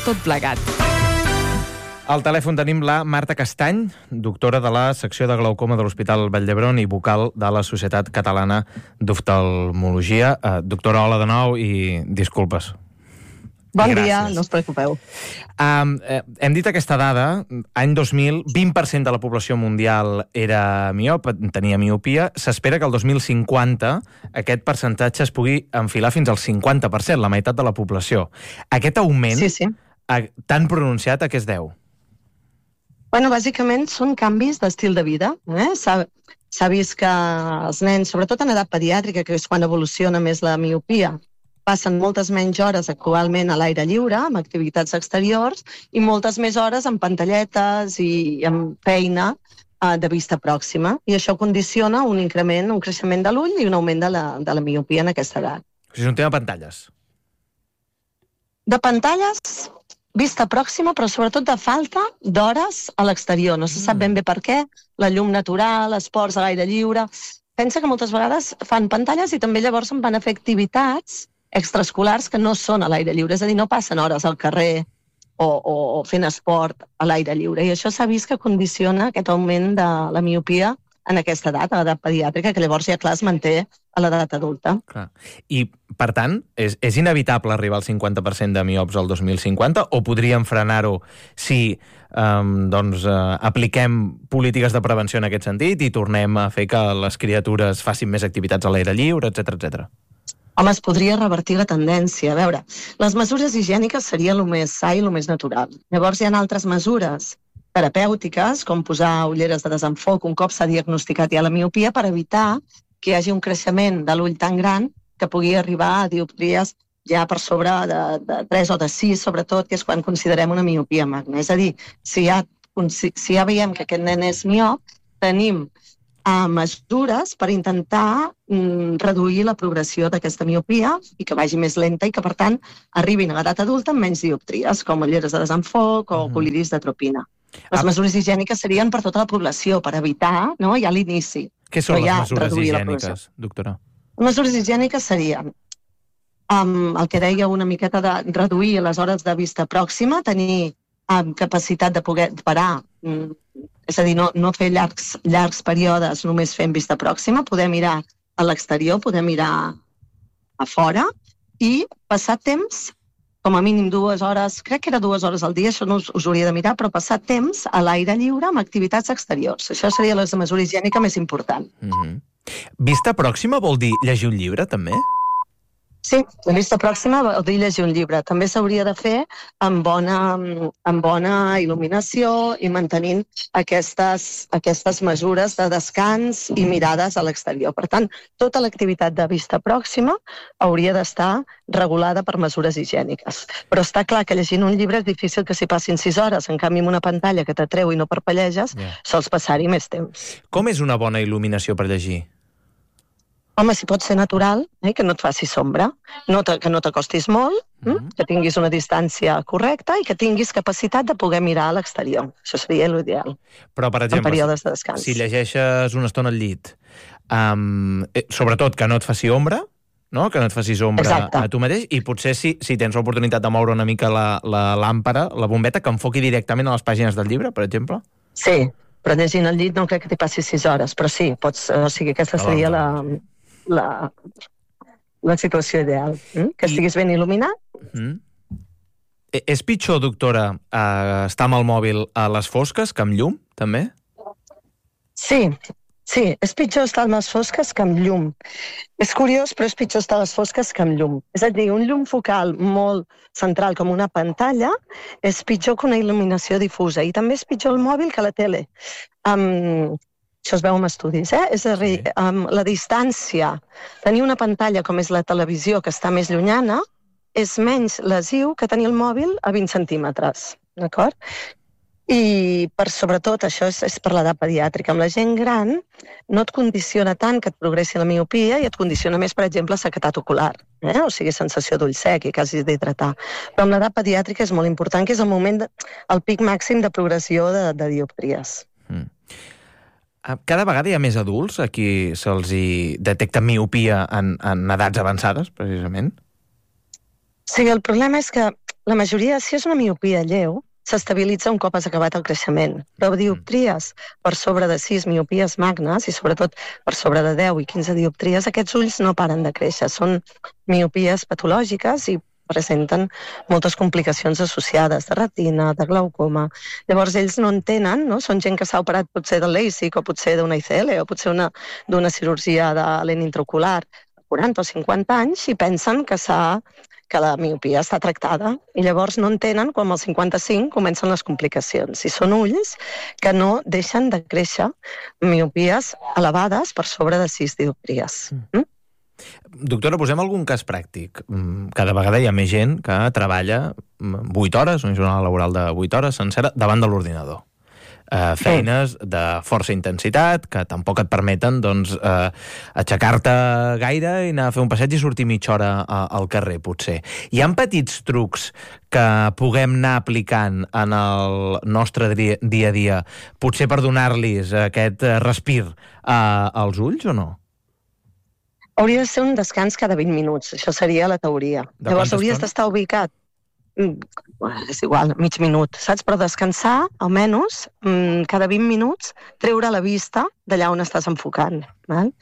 tot plegat. Al telèfon tenim la Marta Castany, doctora de la secció de glaucoma de l'Hospital Vall d'Hebron i vocal de la Societat Catalana d'Oftalmologia. Doctora, hola de nou i disculpes. Bon dia, no us preocupeu. Hem dit aquesta dada, any 2000, 20% de la població mundial era miop, tenia miopia. S'espera que el 2050 aquest percentatge es pugui enfilar fins al 50%, la meitat de la població. Aquest augment tan pronunciat, a què es deu? Bueno, bàsicament són canvis d'estil de vida. S'ha vist que els nens, sobretot en edat pediàtrica, que és quan evoluciona més la miopia, passen moltes menys hores actualment a l'aire lliure, amb activitats exteriors, i moltes més hores en pantalletes i en feina de vista pròxima. I això condiciona un increment, un creixement de l'ull i un augment de la miopia en aquesta edat. És un tema de pantalles. De pantalles, vista pròxima, però sobretot de falta d'hores a l'exterior. No se sap ben bé per què, la llum natural, esports a l'aire lliure. Pensa que moltes vegades fan pantalles i també llavors en van a fer activitats extraescolars que no són a l'aire lliure, és a dir, no passen hores al carrer o fent esport a l'aire lliure. I això s'ha vist que condiciona aquest augment de la miopia en aquesta edat, a l'edat pediàtrica, que llavors ja, clar, es manté a l'edat adulta. Clar. I, per tant, és inevitable arribar al 50% de miops al 2050 o podríem frenar-ho si apliquem polítiques de prevenció en aquest sentit i tornem a fer que les criatures facin més activitats a l'aire lliure, etc. Home, es podria revertir la tendència. A veure, les mesures higièniques seria el més sa i el més natural. Llavors hi ha altres mesures terapèutiques, com posar ulleres de desenfoc un cop s'ha diagnosticat ja la miopia, per evitar que hi hagi un creixement de l'ull tan gran que pugui arribar a dioptries ja per sobre de 3 o de 6, sobretot, que és quan considerem una miopia magna. És a dir, si ja veiem que aquest nen és miop, tenim mesures per intentar reduir la progressió d'aquesta miopia i que vagi més lenta i que, per tant, arribin a l'edat adulta amb menys dioptries, com ulleres de desenfoc o coliris d'atropina. Les mesures higièniques serien per tota la població, per evitar, ja a l'inici. Què són les mesures higièniques, doctora? Les mesures higièniques serien el que deia una miqueta de reduir les hores de vista pròxima, tenir capacitat de poder parar, és a dir, no fer llargs períodes només fent vista pròxima, poder mirar a l'exterior, poder mirar a fora i passar temps, com a mínim 2 hores, crec que era 2 hores al dia, això no us hauria de mirar, però passar temps a l'aire lliure amb activitats exteriors. Això seria la mesura higiènica més important. Vista pròxima vol dir llegir un llibre, també? Sí, la vista pròxima vol dir llegir un llibre. També s'hauria de fer amb bona il·luminació i mantenint aquestes mesures de descans i mirades a l'exterior. Per tant, tota l'activitat de vista pròxima hauria d'estar regulada per mesures higièniques. Però està clar que llegint un llibre és difícil que s'hi passin 6 hores. En canvi, amb una pantalla que t'atreu i no parpelleges, sols passar-hi més temps. Com és una bona il·luminació per llegir? Home, si pot ser natural, que no et faci sombra, que no t'acostis molt, que tinguis una distància correcta i que tinguis capacitat de poder mirar a l'exterior. Això seria l'ideal. Però, per exemple, en períodes de descans. Si llegeixes una estona al llit, sobretot que no et faci ombra, que no et facis ombra a tu mateix, i potser si tens l'oportunitat de moure una mica la làmpara, la bombeta, que enfoqui directament a les pàgines del llibre, per exemple? Sí, però llegint al llit no crec que t'hi passi 6 hores, però sí, aquesta seria la situació ideal, que estiguis ben il·luminat. És pitjor, doctora, estar amb el mòbil a les fosques que amb llum, també? Sí, és pitjor estar a les fosques que amb llum. És curiós, però és pitjor estar a les fosques que amb llum. És a dir, un llum focal molt central com una pantalla és pitjor que una il·luminació difusa, i també és pitjor el mòbil que la tele. Això es veu en estudis, És a dir, la distància, tenir una pantalla com és la televisió, que està més llunyana, és menys lesiu que tenir el mòbil a 20 centímetres, d'acord? I, sobretot, això és per l'edat pediàtrica. Amb la gent gran no et condiciona tant que et progressi la miopia i et condiciona més, per exemple, sequedat ocular, o sigui, sensació d'ull sec i que hagis d'hidratar. Però amb l'edat pediàtrica és molt important, que és el pic màxim de progressió de dioptries. Cada vegada hi ha més adults a qui se'ls detecta miopia en edats avançades, precisament? Sí, el problema és que la majoria, si és una miopia lleu, s'estabilitza un cop has acabat el creixement. Però dioptries per sobre de 6 miopies magnes, i sobretot per sobre de 10 i 15 dioptries, aquests ulls no paren de créixer. Són miopies patològiques i presenten moltes complicacions associades de retina, de glaucoma. Llavors ells no entenen, no? Són gent que s'ha operat potser del LASIK o potser d'una ICL o potser d'una cirurgia de lent intraocular 40 o 50 anys i pensen que la miopia està tractada i llavors no entenen quan als 55 comencen les complicacions. I són ulls que no deixen de créixer miopies elevades per sobre de 6 dioptries. Doctora, posem algun cas pràctic. Cada vegada hi ha més gent que treballa 8 hores, una jornada laboral de 8 hores sencera, davant de l'ordinador. Feines de força intensitat que tampoc et permeten aixecar-te gaire i anar a fer un passeig i sortir mitja hora al carrer, potser. Hi ha petits trucs que puguem anar aplicant en el nostre dia a dia, potser per donar-los aquest respir als ulls o no? Hauria de ser un descans cada 20 minuts, això seria la teoria. Llavors hauries d'estar ubicat és igual, mig minut, saps? Però descansar, almenys, cada 20 minuts, treure la vista d'allà on estàs enfocant. Val?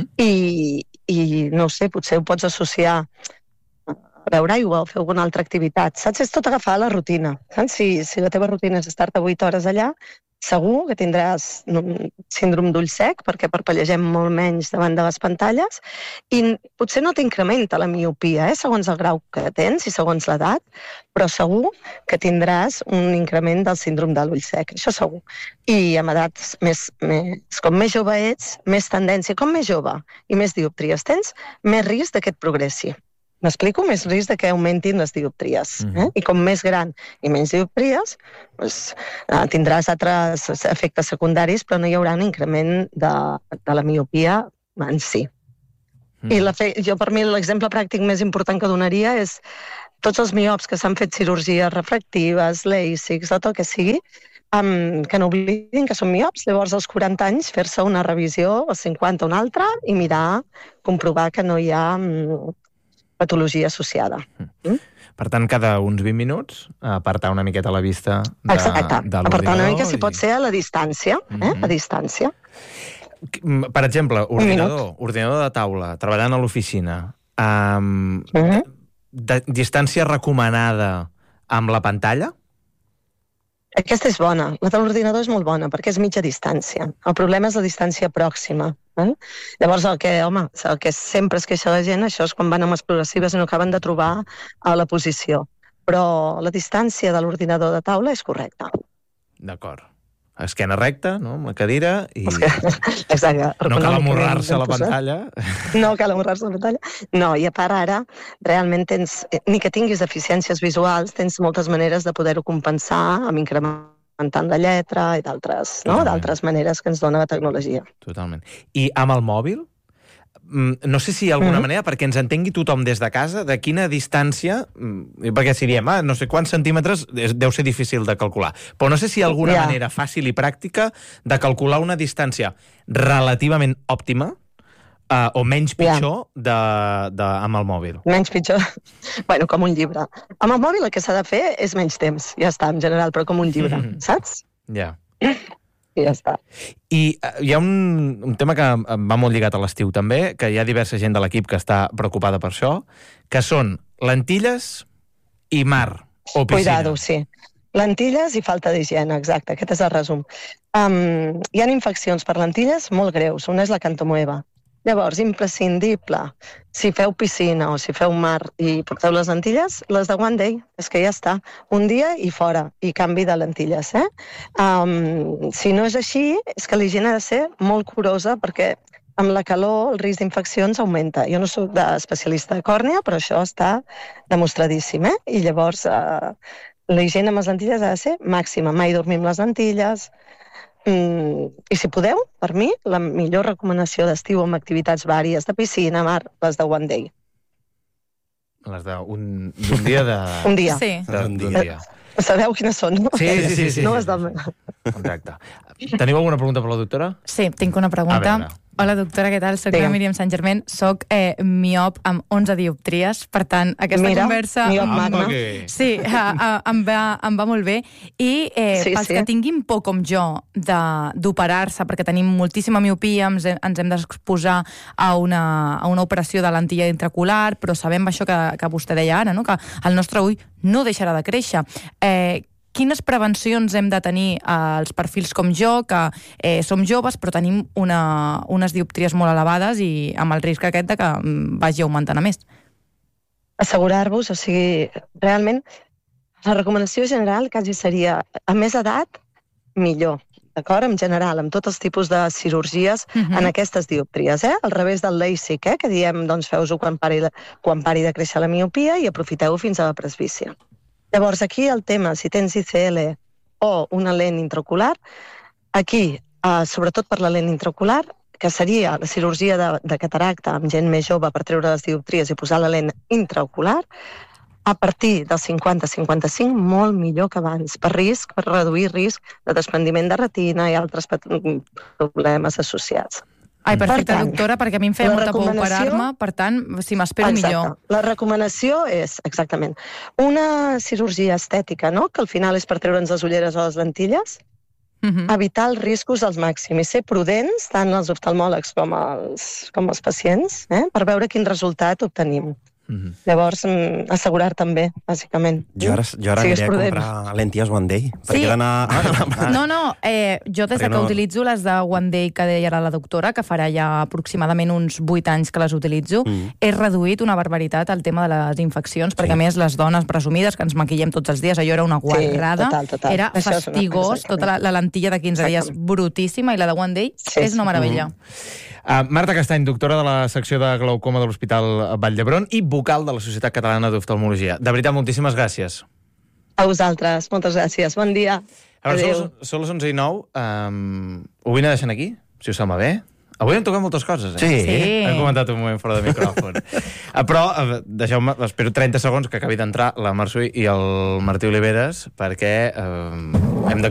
I no sé, potser ho pots associar a beure aigua o fer alguna altra activitat. Saps? És tot agafar la rutina. Saps? Si la teva rutina és estar-te 8 hores allà, segur que tindràs síndrome d'ull sec, perquè parpellegem molt menys davant de les pantalles, i potser no t'incrementa la miopia, segons el grau que tens i segons l'edat, però segur que tindràs un increment del síndrome de l'ull sec, això segur. I amb edats com més jove ets, més tendència, com més jove i més dioptries tens, més risc que et progressi. M'explico? Més risc que augmentin les dioptries. I com més gran i menys dioptries, tindràs altres efectes secundaris, però no hi haurà un increment de la miopia en si. I per mi l'exemple pràctic més important que donaria és tots els miops que s'han fet cirurgies refractives, LASIKs, tot el que sigui, que no oblidin que són miops, llavors als 40 anys fer-se una revisió, als 50 una altra, i comprovar que no hi ha patologia associada. Per tant, cada uns 20 minuts, apartar una miqueta la vista de l'ordinador. Exacte, apartar una mica, si pot ser, a la distància. A distància. Per exemple, ordinador de taula, treballant a l'oficina, distància recomanada amb la pantalla? Aquesta és bona. La de l'ordinador és molt bona, perquè és mitja distància. El problema és la distància pròxima. Llavors, el que sempre es queixa la gent, això és quan van amb les progressives i no acaben de trobar la posició. Però la distància de l'ordinador de taula és correcta. D'acord. Esquena recta, no?, amb la cadira, i exacte. No cal amorrar-se a la pantalla. No cal amorrar-se a la pantalla. No, i a part ara, realment ni que tinguis deficiències visuals, tens moltes maneres de poder-ho compensar amb incrementant la lletra i d'altres maneres que ens dona la tecnologia. Totalment. I amb el mòbil? No sé si hi ha alguna manera, perquè ens entengui tothom des de casa, de quina distància, perquè si diem, no sé quants centímetres, deu ser difícil de calcular, però no sé si hi ha alguna manera fàcil i pràctica de calcular una distància relativament òptima o menys pitjor amb el mòbil. Menys pitjor? Bueno, com un llibre. Amb el mòbil el que s'ha de fer és menys temps, ja està, en general, però com un llibre, saps? Ja. I ja està. I hi ha un tema que va molt lligat a l'estiu també, que hi ha diversa gent de l'equip que està preocupada per això, que són lentilles i mar o piscina. Cuidado, sí. Lentilles i falta d'higiene, exacte, aquest és el resum. Hi ha infeccions per lentilles molt greus, una és la cantomoeba. Llavors, imprescindible, si feu piscina o si feu mar i porteu les lentilles, les de One Day, és que ja està, un dia i fora, i canvi de lentilles. Si no és així, és que l'higiene ha de ser molt curosa, perquè amb la calor el risc d'infeccions augmenta. Jo no soc especialista de còrnea, però això està demostradíssim, I llavors la higiene amb les lentilles ha de ser màxima, mai dormir amb les lentilles. I si podeu, per mi, la millor recomanació d'estiu amb activitats vàries de piscina, mar, les de One Day. Les d'un dia de... Un dia. Sí. D'un dia. Sabeu quines són, no? Sí. No les del... Exacte. Teniu alguna pregunta per la doctora? Sí, tinc una pregunta. Hola, doctora, què tal? Soc la Míriam Sant Germain, soc miop amb 11 dioptries, per tant, aquesta conversa... Miop magna. Sí, em va molt bé. I pels que tinguin por com jo d'operar-se, perquè tenim moltíssima miopia, ens hem d'exposar a una operació de lentilla intraocular, però sabem això que vostè deia ara, no? Que el nostre ull no deixarà de créixer. Quines prevencions hem de tenir als perfils com jo, que som joves però tenim unes dioptries molt elevades i amb el risc aquest de que vagi augmentant a més? Assegurar-vos, o sigui, realment, la recomanació general quasi seria, a més edat, millor, d'acord? En general, amb tots els tipus de cirurgies en aquestes dioptries, Al revés del LASIK, que diem, doncs, feu-ho quan pari de créixer la miopia i aprofiteu fins a la presbícia. Llavors, aquí el tema, si tens ICL o una lent intraocular, aquí, sobretot per la lent intraocular, que seria la cirurgia de cataracta amb gent més jove per treure les dioptries i posar la lent intraocular, a partir dels 50-55, molt millor que abans, per reduir risc de desprendiment de retina i altres problemes associats. Ai, perfecte, doctora, perquè a mi em feia molta por operar-me, per tant, si m'espero millor. La recomanació és, exactament, una cirurgia estètica, no?, que al final és per treure'ns les ulleres o les lentilles, evitar els riscos als màxims i ser prudents, tant els oftalmòlegs com els pacients, per veure quin resultat obtenim. Llavors, assegurar-te bé, bàsicament. Jo ara aniré a comprar lentilles One Day. Sí. No, jo des que utilitzo les de One Day que deia la doctora, que farà ja aproximadament uns 8 anys que les utilitzo, he reduït una barbaritat el tema de les infeccions, perquè a més les dones presumides, que ens maquillem tots els dies, allò era una guarrada, era fastigós, tota la lentilla de 15 dies brutíssima, i la de One Day és una meravella. Marta Castany, doctora de la secció de glaucoma de l'Hospital Vall d'Hebron i vocal de la Societat Catalana d'Oftalmologia. De veritat, moltíssimes gràcies. A vosaltres, moltes gràcies. Bon dia. Adéu. Són les 11:09. Ho vull anar deixant aquí, si us sembla bé. Avui hem tocat moltes coses, Sí. Hem comentat un moment fora de micròfon. Però deixeu-me, espero 30 segons que acabi d'entrar la Marçui i el Martí Oliveres, perquè hem de